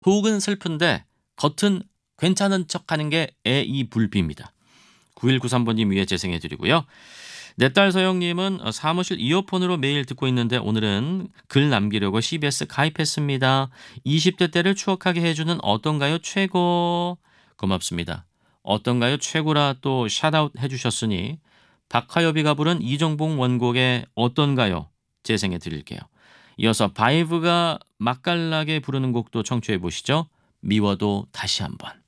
속은 슬픈데 겉은 괜찮은 척하는 게 애이불비입니다. 9193번님 위해 재생해드리고요. 내 딸 서영님은 사무실 이어폰으로 매일 듣고 있는데 오늘은 글 남기려고 CBS 가입했습니다. 20대 때를 추억하게 해주는 어떤가요 최고. 고맙습니다. 어떤가요 최고라 또 샷아웃 해주셨으니 박하엽이가 부른 이정봉 원곡의 어떤가요 재생해 드릴게요. 이어서 바이브가 맛깔나게 부르는 곡도 청취해 보시죠. 미워도 다시 한번.